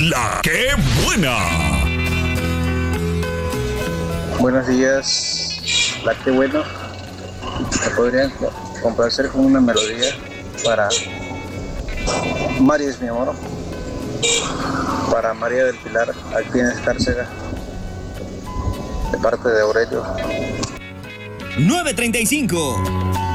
La que buena. Buenos días, la que bueno. ¿Me podrían complacer con una melodía para María es mi amor? Para María del Pilar, aquí en Escárcega, de parte de Aurelio. 9:35.